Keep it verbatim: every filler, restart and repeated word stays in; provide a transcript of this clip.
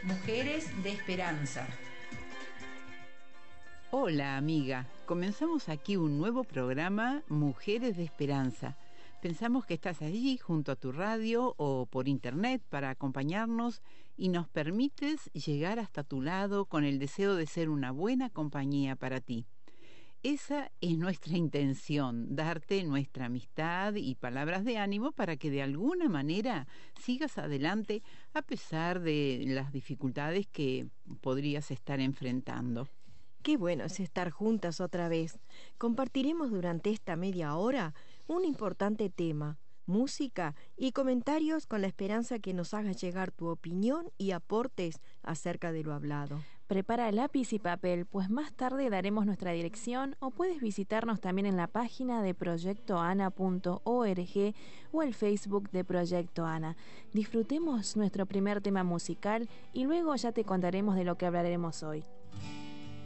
Mujeres de Esperanza. Hola amiga, comenzamos aquí un nuevo programa, Mujeres de Esperanza. Pensamos que estás allí junto a tu radio o por internet para acompañarnos y nos permites llegar hasta tu lado con el deseo de ser una buena compañía para ti. Esa es nuestra intención, darte nuestra amistad y palabras de ánimo para que de alguna manera sigas adelante a pesar de las dificultades que podrías estar enfrentando. Qué bueno es estar juntas otra vez. Compartiremos durante esta media hora un importante tema, música y comentarios con la esperanza que nos hagas llegar tu opinión y aportes acerca de lo hablado. Prepara lápiz y papel, pues más tarde daremos nuestra dirección o puedes visitarnos también en la página de proyecto ana punto org o el Facebook de Proyecto Ana. Disfrutemos nuestro primer tema musical y luego ya te contaremos de lo que hablaremos hoy.